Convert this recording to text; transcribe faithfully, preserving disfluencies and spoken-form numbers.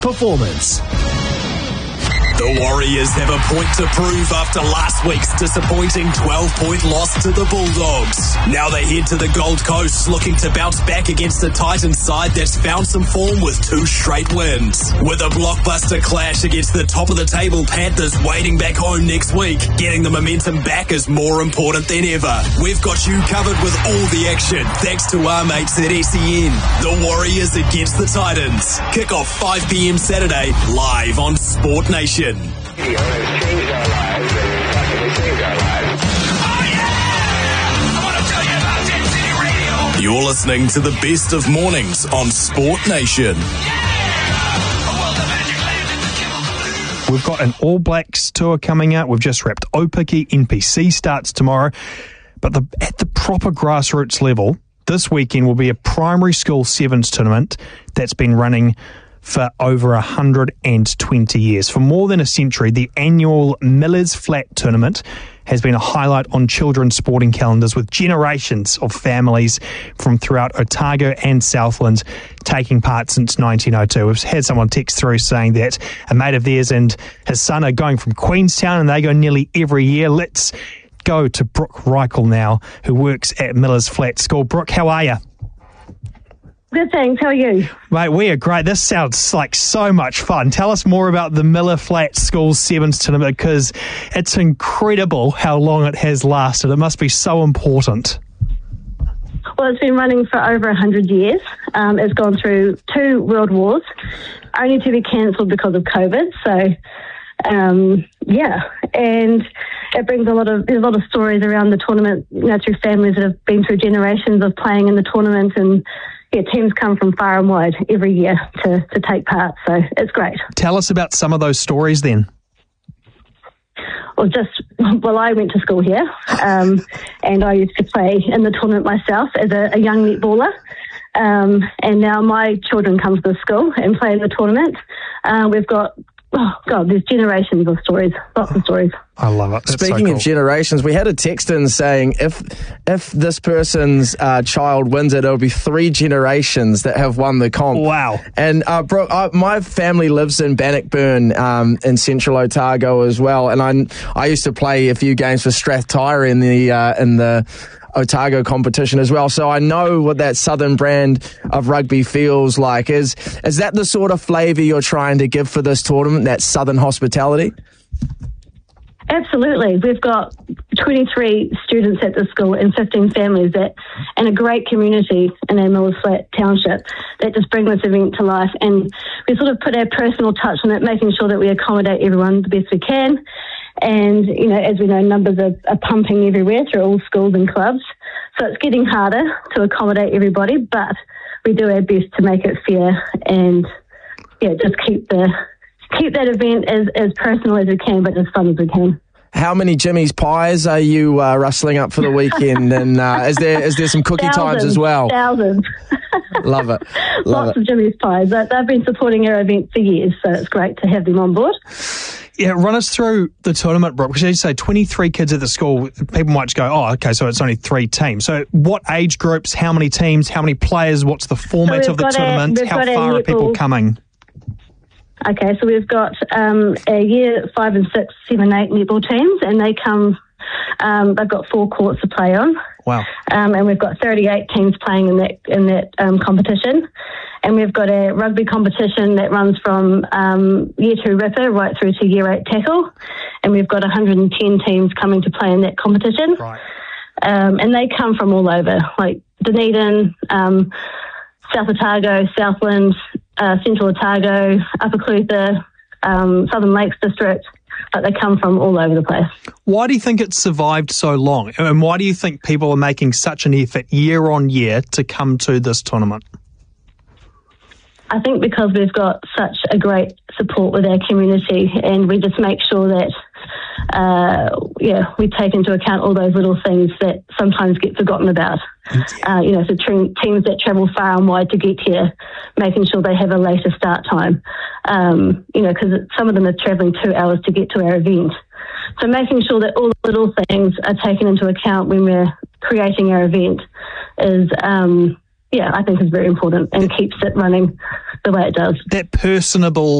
Performance. The Warriors have a point to prove after last week's disappointing twelve-point loss to the Bulldogs. Now they head to the Gold Coast looking to bounce back against the Titans side that's found some form with two straight wins. With a blockbuster clash against the top-of-the-table Panthers waiting back home next week, getting the momentum back is more important than ever. We've got you covered with all the action thanks to our mates at S E N. The Warriors against the Titans. Kick off five p.m. Saturday, live on Sport Nation. Video has changed our lives and possibly changed our lives. Oh yeah! I want to tell you about Dead City Radio. You're listening to the best of mornings on Sport Nation. We've got an All Blacks tour coming out. We've just wrapped Opiki. N P C starts tomorrow. But the, at the proper grassroots level, this weekend will be a primary school sevens tournament that's been running for over one hundred twenty years. For more than a century, the annual Millers Flat Tournament has been a highlight on children's sporting calendars, with generations of families from throughout Otago and Southland taking part since nineteen oh two. We've had someone text through saying that a mate of theirs and his son are going from Queenstown and they go nearly every year. Let's go to Brooke Reichel now, who works at Millers Flat School. Brooke, how are you? Good, thanks. How are you? Mate, we are great. This sounds like so much fun. Tell us more about the Miller Flat School Sevens Tournament, because it's incredible how long it has lasted. It must be so important. Well, it's been running for over one hundred years. Um, it's gone through two world wars, only to be cancelled because of COVID. So, um, yeah, and it brings a lot of, there's a lot of stories around the tournament, you know, through families that have been through generations of playing in the tournament, and yeah, teams come from far and wide every year to, to take part, so it's great. Tell us about some of those stories then. Well, just, well, I went to school here, um, and I used to play in the tournament myself as a, a young netballer, um, and now my children come to the school and play in the tournament. Uh, we've got, oh God, there's generations of stories, lots of stories. I love it. That's Speaking so cool. of generations, we had a text in saying if if this person's uh, child wins it, it'll be three generations that have won the comp. Wow. And uh, bro, uh, my family lives in Bannockburn um, in central Otago as well, and I I used to play a few games for Strathtyre in the uh, in the Otago competition as well, so I know what that southern brand of rugby feels like. Is is that the sort of flavour you're trying to give for this tournament, that southern hospitality? Absolutely. We've got twenty-three students at the school and fifteen families that, and a great community in our Millers Flat Township that just bring this event to life. And we sort of put our personal touch on it, making sure that we accommodate everyone the best we can. And, you know, as we know, numbers are, are pumping everywhere through all schools and clubs. So it's getting harder to accommodate everybody, but we do our best to make it fair and, yeah, just keep the keep that event as, as personal as we can, but as fun as we can. How many Jimmy's pies are you uh, rustling up for the weekend? And uh, is there is there some cookie thousands, times as well? Thousands. Love it. Love Lots it. of Jimmy's pies. They- They've been supporting our event for years, so it's great to have them on board. Yeah, run us through the tournament, Brooke, because as you say, twenty-three kids at the school. People might just go, oh, okay, so it's only three teams. So what age groups, how many teams, how many players, what's the format So of the we've got our- tournament, we've how got our far are people netball- coming? Okay, so we've got um, a year five and six, seven, eight netball teams, and they come. Um, they've got four courts to play on. Wow. Um, and we've got thirty-eight teams playing in that in that um, competition. And we've got a rugby competition that runs from um, year two ripper right through to year eight tackle. And we've got one hundred ten teams coming to play in that competition. Right. Um, and they come from all over, like Dunedin, um, South Otago, Southland, uh, Central Otago, Upper Clutha, um, Southern Lakes District. But they come from all over the place. Why do you think it's survived so long? And why do you think people are making such an effort year on year to come to this tournament? I think because we've got such a great support with our community, and we just make sure that, uh, yeah, we take into account all those little things that sometimes get forgotten about. Uh, you know, so tre- teams that travel far and wide to get here, making sure they have a later start time. Um, you know, because some of them are travelling two hours to get to our event. So making sure that all the little things are taken into account when we're creating our event is, um, yeah, I think is very important and keeps it running the way it does. That personable